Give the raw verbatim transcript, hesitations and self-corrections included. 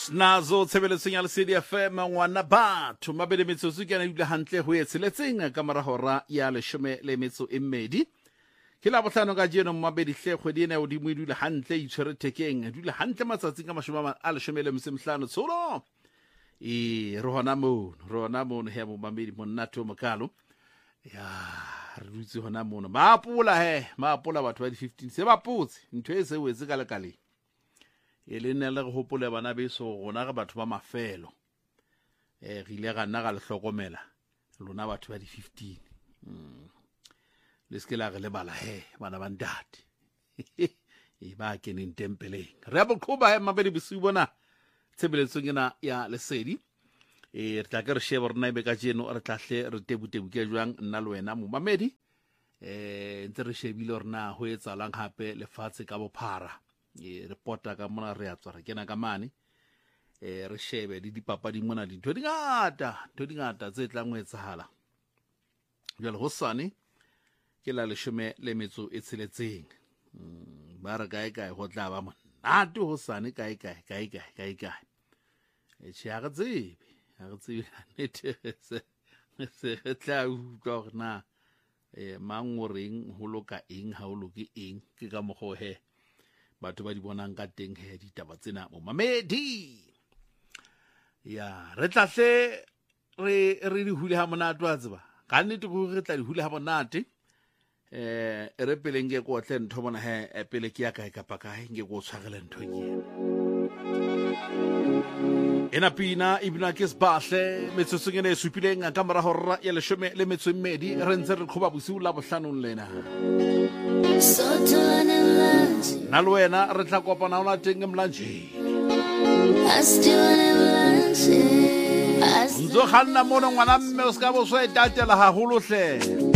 nazo tshebeletsong ya Lesedi F M ngwana batho mabedi metsotso ke na dula hantle ho etseletseng ka mara hora ya leshome le metso e mmedi ke la bohlano ka jeno mabedi hle kgwedi ena o di mo dula hantle e tshwere tekeng dula hantle matsatsing ka mashome a leshome le msemhlano tsolo e re hona mo re hona mo he mo mabedi monna to mokalo ya re dutse hona mo ba pula he ba pula batho ba di fifteen se ba putse ntwe e se wetse ka lekale e le nne le go hopola bana beso gona ga batho ba mafelo eh re ile ga nna ga le hlokomela lona batho ba di fifteen le skela re le bala he bana ba ndati e ba ke ning tempeleng re bo khoba he mabedi bisiu bona tshebeletsong ena ya Lesedi e re tla ke re sheba rena be ka jeno re tla hle re tebutebu ke jwang nna le wena mo mamedi eh ntse re shebile rena ho etsa lang hape lefatshe ka bophara e reporta ka mona re a tswa re kena ka mane e re shebe di dipapadi mona dintho di ngata ntho di ngata tse tlang ho etsahala jwale hosane ke la leshome le metso e tsheletseng ba re kae kae go tla ba mona tu hosane kae kae kae kae kae kae e tshia ga tsebe ga tsebe nete se se tla utlwa na e mangoreng ho loka eng ha o loke eng ke ka mogo he batho ba di bonang ka teng he ditaba tsena mo mamedi ya re tlahle re re di hule ha monate wa tseba ka nnete go re tla di hule ha monate eh re pele nge go tle ntho bona he pele ke ya kae ka pa kae nge go tshwarela ntho ke ena pina ibna ke sbahle metsotso ngene supileng ka mara hora ya leshome le metso mmedi re ntse re khoba bosiu la bohlanong lena na le wena re tla kopana ona teng mlanje nzo khanna mona ngwana mme o ska bo so e tatela haholo hle